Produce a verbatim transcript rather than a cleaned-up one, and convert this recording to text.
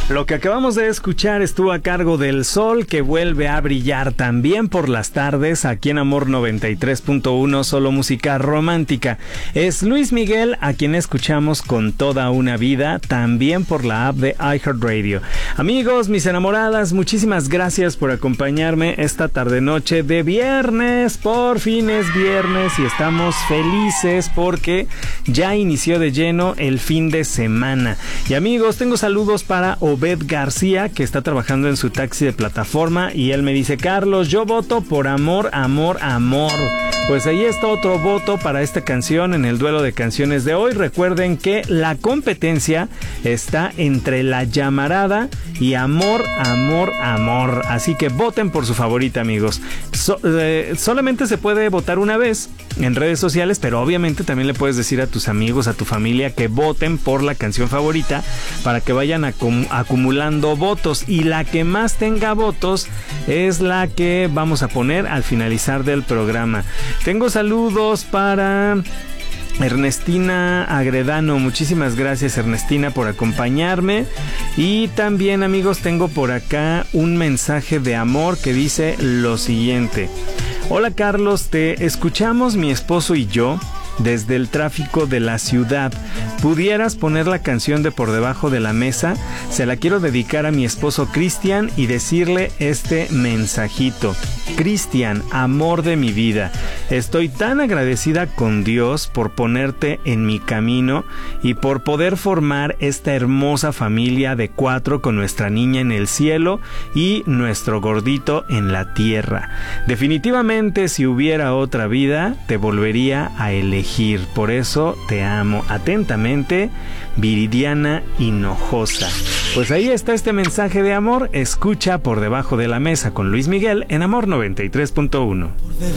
Lo que acabamos de escuchar estuvo a cargo del Sol, que vuelve a brillar también por las tardes aquí en Amor noventa y tres punto uno, solo música romántica. Es Luis Miguel, a quien escuchamos con Toda una Vida, también por la app de iHeartRadio. Amigos, mis enamoradas, muchísimas gracias por acompañarme esta tarde-noche de viernes. Por fin es viernes y estamos felices porque ya inició de lleno el fin de semana. Y amigos, tengo saludos para Obed García, que está trabajando en su taxi de plataforma, y él me dice: Carlos, yo voto por Amor, Amor, Amor. Pues ahí está otro voto para esta canción en el duelo de canciones de hoy. Recuerden que la competencia está entre La Llamarada y Amor, Amor, Amor. Así que voten por su favorita, amigos. So, eh, solamente se puede votar una vez en redes sociales, pero obviamente también le puedes decir a tus amigos, a tu familia, que voten por la canción favorita para que vayan acum- acumulando votos. Y la que más tenga votos es la que vamos a poner al finalizar del programa. Tengo saludos para Ernestina Agredano. Muchísimas gracias, Ernestina, por acompañarme. Y también, amigos, tengo por acá un mensaje de amor que dice lo siguiente: hola Carlos, te escuchamos mi esposo y yo desde el tráfico de la ciudad. ¿Pudieras poner la canción de Por Debajo de la Mesa? Se la quiero dedicar a mi esposo Cristian y decirle este mensajito: Cristian, amor de mi vida, estoy tan agradecida con Dios por ponerte en mi camino y por poder formar esta hermosa familia de cuatro con nuestra niña en el cielo y nuestro gordito en la tierra. Definitivamente, si hubiera otra vida, te volvería a elegir. Por eso te amo. Atentamente, Viridiana Hinojosa. Pues ahí está este mensaje de amor. Escucha Por Debajo de la Mesa con Luis Miguel en Amor noventa y tres punto uno.